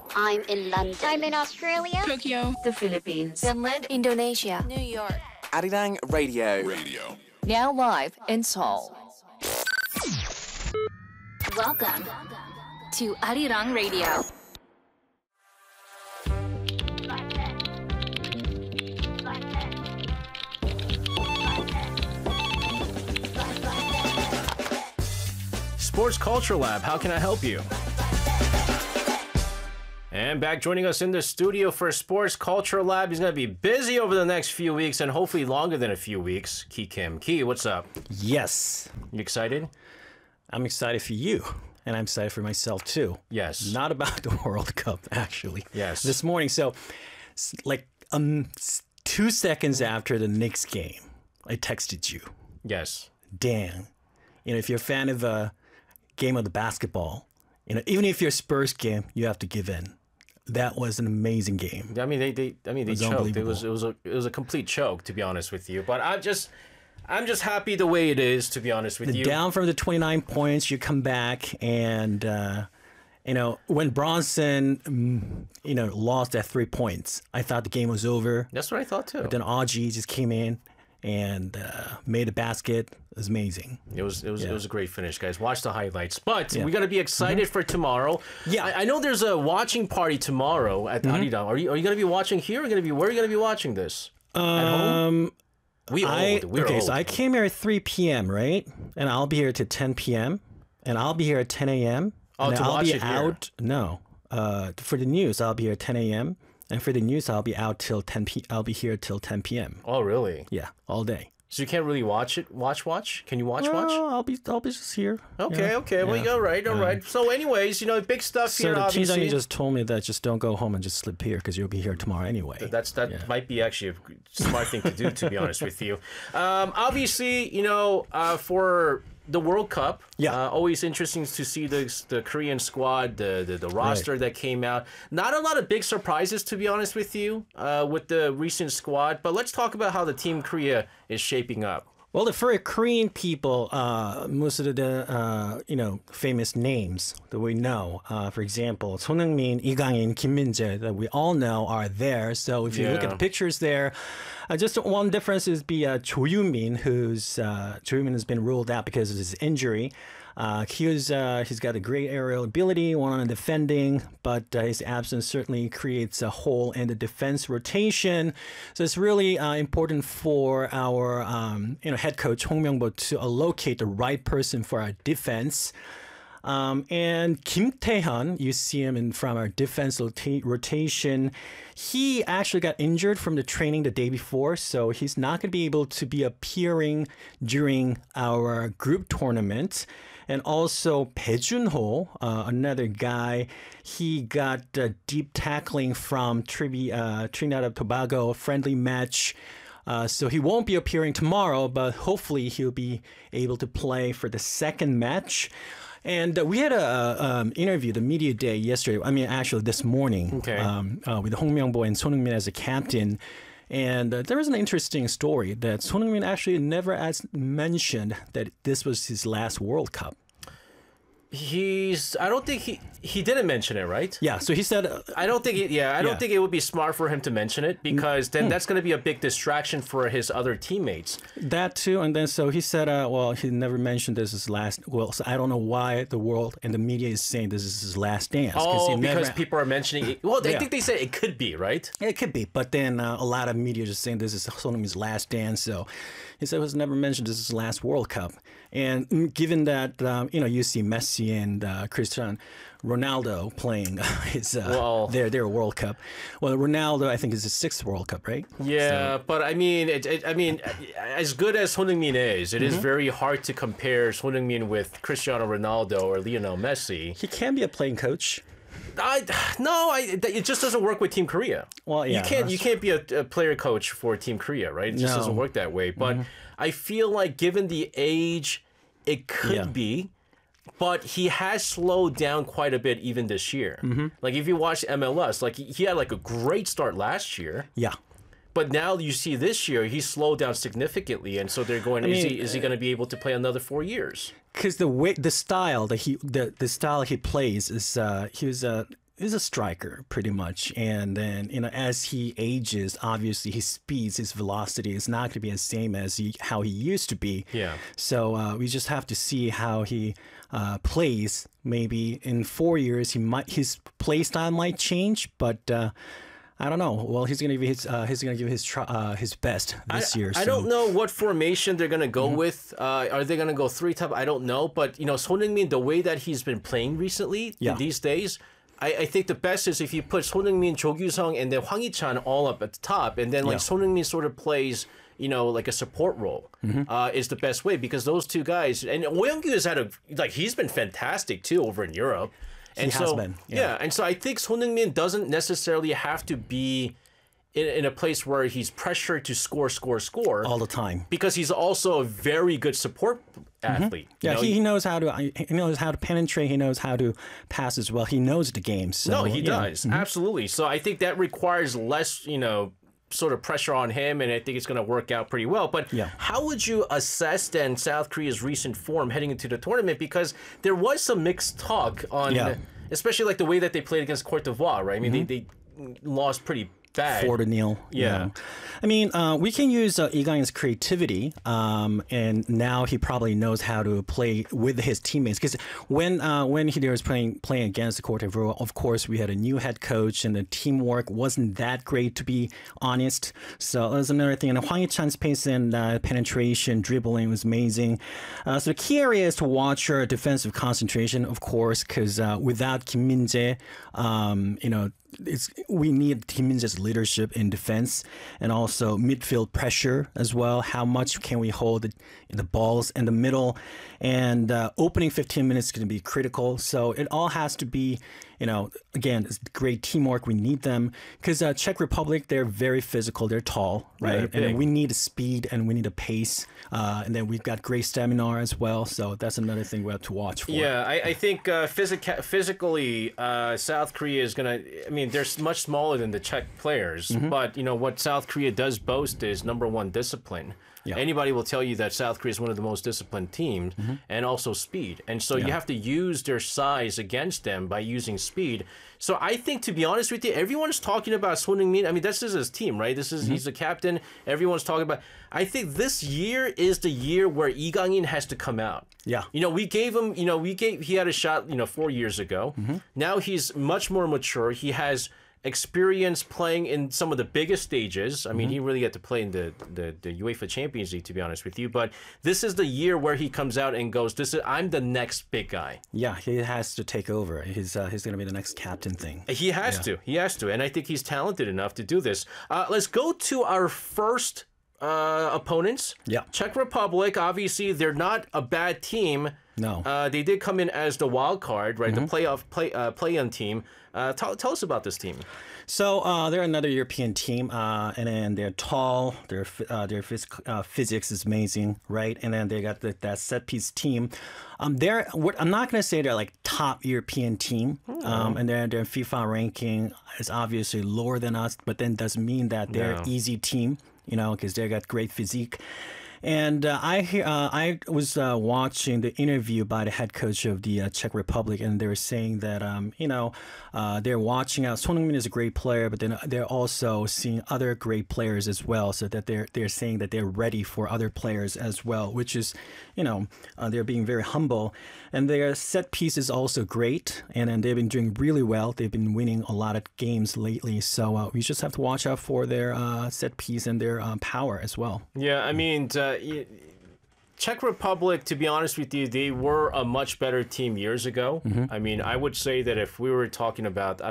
I'm in London. I'm in Australia. Tokyo. The Philippines. Finland. Indonesia. New York. Arirang Radio. Now live in Seoul. Welcome to Arirang Radio. Sports Culture Lab, how can I help you? And back joining us in the studio for Sports Culture Lab. He's going to be busy over the next few weeks and hopefully longer than a few weeks. Ki Kim. Ki, what's up? Yes. You excited? I'm excited for you. And I'm excited for myself too. Yes. Not about the World Cup, actually. Yes. This morning. So, like 2 seconds after the Knicks game, I texted you. Yes. Dan, if you're a fan of a game of the basketball, even if you're a Spurs game, you have to give in. That was an amazing game. I mean, they choked. It was a complete choke, to be honest with you. But I'm just happy the way it is, to be honest with you. Down from the 29 points, you come back, and when Bronson, lost at 3 points, I thought the game was over. That's what I thought too. But then Audrey just came in and made a basket. It was amazing. It was a great finish, guys. Watch the highlights. But we got to be excited for tomorrow. Yeah, I know there's a watching party tomorrow at Arirang. Are you going to be watching here? Or where are you going to be watching this? At home? We're old. So I came here at 3 p.m., right? And I'll be here to 10 p.m. And I'll be here at 10 a.m. Oh, and to I'll watch be it out. Here. No, for the news, I'll be here at 10 a.m. And for the news, I'll be out till 10 p. I'll be here till 10 p.m. Oh, really? Yeah, all day. So you can't really watch it? Watch? Can you watch? I'll be just here. Okay, yeah. okay. Well, all right. So anyways, big stuff so here, the obviously. So just told me that just don't go home and just sleep here because you'll be here tomorrow anyway. That might be actually a smart thing to do, to be honest with you. Obviously, for the World Cup, always interesting to see the Korean squad, the roster that came out. Not a lot of big surprises, to be honest with you, with the recent squad. But let's talk about how the Team Korea is shaping up. Well, for Korean people, most of the famous names that we know, for example, Son Heung-min, Lee Kang-in, Kim Min-jae, that we all know are there. So if you look at the pictures there, just one difference is Cho Yoo-min, Cho Yoo-min has been ruled out because of his injury. He's got a great aerial ability, one on defending, but his absence certainly creates a hole in the defense rotation. So it's really important for our head coach Hong Myung-bo to allocate the right person for our defense. And Kim Tae-hyun, you see him from our defense rotation. He actually got injured from the training the day before, so he's not going to be able to be appearing during our group tournament. And also Bae Jun-ho, another guy, he got deep tackling from Trinidad and Tobago friendly match. So he won't be appearing tomorrow, but hopefully he'll be able to play for the second match. And we had a interview, the media day yesterday. I mean, actually this morning, with Hong Myung-bo and Son Heung-min as a captain. And there was an interesting story that Son Heung-min actually never mentioned that this was his last World Cup. I don't think he didn't mention it, right? Yeah, so he said... I don't think it would be smart for him to mention it because then that's going to be a big distraction for his other teammates. That too, and then so he said, he never mentioned this is last... Well, so I don't know why the world and the media is saying this is his last dance. Because people are mentioning it. Well, I think they said it could be, right? Yeah, it could be, but then a lot of media just saying this is Son Heung-min's last dance, so he said it was never mentioned this is his last World Cup. And given that, you see Messi and Cristiano Ronaldo playing their World Cup. Well, Ronaldo, I think, is his 6th World Cup, right? Yeah, so. But I mean, as good as Son Heung-min is, it is very hard to compare Son Heung-min with Cristiano Ronaldo or Lionel Messi. He can be a playing coach. It just doesn't work with Team Korea. Well, yeah, you can't be a player coach for Team Korea, right? It just doesn't work that way. But I feel like given the age, it could be. But he has slowed down quite a bit even this year. Like if you watch MLS, like he had like a great start last year. Yeah. But now you see this year he's slowed down significantly, and so they're going. Is he going to be able to play another 4 years? Because the style that the style he plays is is a striker pretty much. And then, as he ages, obviously his speeds, his velocity is not going to be the same as how he used to be. Yeah. So we just have to see how he plays. Maybe in 4 years, his play style might change, but I don't know. Well, he's gonna give his best this year. I don't know what formation they're gonna go with. Are they gonna go three top? I don't know. But Son Heung-min, the way that he's been playing recently these days, I think the best is if you put Son Heung-min, Jo Kyu-sung, and then Hwang Hee-chan all up at the top, and then Son Heung-min sort of plays like a support role is the best way, because those two guys, and Oh Young-kyu has had he's been fantastic too over in Europe. And he has been. Yeah, and so I think Son Heung-min doesn't necessarily have to be in a place where he's pressured to score all the time, because he's also a very good support athlete. Yeah, he knows how to penetrate. He knows how to pass as well. He knows the game. So, no, he does absolutely. So I think that requires less, sort of pressure on him, and I think it's going to work out pretty well. But how would you assess then South Korea's recent form heading into the tournament? Because there was some mixed talk on, especially like the way that they played against Cote d'Ivoire, right? I mean, they lost pretty bad. 4-0. Yeah. I mean, we can use Lee Gang-in's creativity, and now he probably knows how to play with his teammates. Because when he was playing against the Cote d'Ivoire, of course, we had a new head coach, and the teamwork wasn't that great, to be honest. So that's another thing. And Hwang Hee-chan's pace and penetration, dribbling was amazing. So the key area is to watch your defensive concentration, of course, because without Kim Min-jae, we need Kim Min-jae's leadership in defense, and also midfield pressure as well. How much can we hold the balls in the middle? And opening 15 minutes is going to be critical. So it all has to be, again, it's great teamwork. We need them because Czech Republic, they're very physical. They're tall, right? And we need a speed and we need a pace. And then we've got great stamina as well. So that's another thing we have to watch for. Yeah, I think physically, South Korea is going to, I mean, they're much smaller than the Czech players. But, what South Korea does boast is number one, discipline. Yeah. Anybody will tell you that South Korea is one of the most disciplined teams, and also speed. And so you have to use their size against them by using speed. So I think, to be honest with you, everyone's talking about Son Heung-min. I mean, this is his team, right? He's the captain. Everyone's talking about. I think this year is the year where Lee Gang-in has to come out. Yeah. We gave him. He had a shot. 4 years ago. Now he's much more mature. He has experience playing in some of the biggest stages. I mean, he really had to play in the UEFA Champions League, to be honest with you. But this is the year where he comes out and goes, I'm the next big guy. Yeah, he has to take over. He's going to be the next captain thing. He has to. He has to. And I think he's talented enough to do this. Let's go to our first opponents. Yeah. Czech Republic, obviously, they're not a bad team. No. They did come in as the wild card, right? The play-in team. Tell us about this team. So they're another European team, and then they're tall. Their physics is amazing, right? And then they got that set piece team. I'm not going to say they're like top European team, and their FIFA ranking is obviously lower than us, but then doesn't mean that they're an easy team, because they got great physique. And I was watching the interview by the head coach of the Czech Republic, and they were saying that they're watching out. Son Heung-min is a great player, but then they're also seeing other great players as well. So that they're saying that they're ready for other players as well, which is, they're being very humble. And their set piece is also great, and then they've been doing really well. They've been winning a lot of games lately. So we just have to watch out for their set piece and their power as well. Yeah, I mean. Czech Republic, to be honest with you, they were a much better team years ago. I mean, I would say that if we were talking about,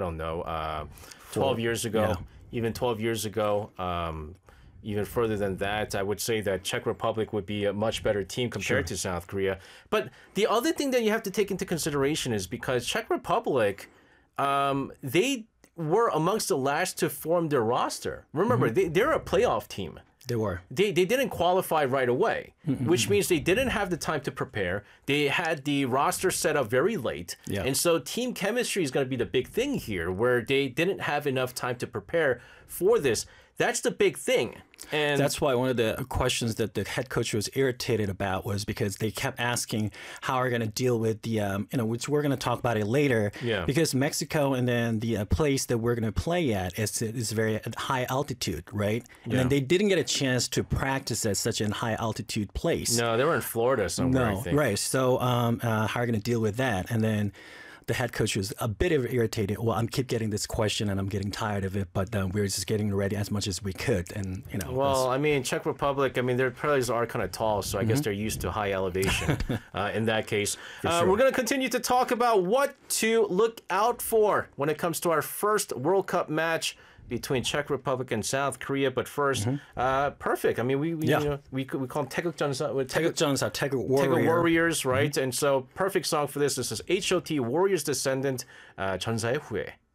12 years ago, even 12 years ago, even further than that, I would say that Czech Republic would be a much better team compared to South Korea. But the other thing that you have to take into consideration is because Czech Republic, they were amongst the last to form their roster. Remember, they're a playoff team. They were. They didn't qualify right away, which means they didn't have the time to prepare. They had the roster set up very late. Yeah. And so team chemistry is going to be the big thing here, where they didn't have enough time to prepare for this. That's the big thing. And that's why one of the questions that the head coach was irritated about was because they kept asking how are we going to deal with the, which we're going to talk about it later. Yeah. Because Mexico and then the place that we're going to play at is very at high altitude, right? And then they didn't get a chance to practice at such a high altitude place. No, they were in Florida somewhere, I No, think. right. So how are we going to deal with that? And then the head coach was a bit irritated. Well, I'm keep getting this question and I'm getting tired of it, but we're just getting ready as much as we could. And, Well, I mean, Czech Republic, their players are kind of tall, so I guess they're used to high elevation in that case. sure. We're going to continue to talk about what to look out for when it comes to our first World Cup match between Czech Republic and South Korea. But first, perfect. We call them Taeguk Warrior. Warriors, right? And so perfect song for this. This is H.O.T. Warriors Descendant, 전사의 후예.